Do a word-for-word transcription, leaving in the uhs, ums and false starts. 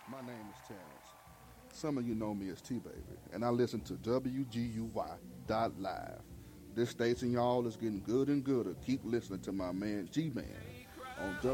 My name is Terrence. Some of you know me as T Baby, and I listen to W G U Y dot live. This station, y'all, is getting good and gooder. Keep listening to my man G Man on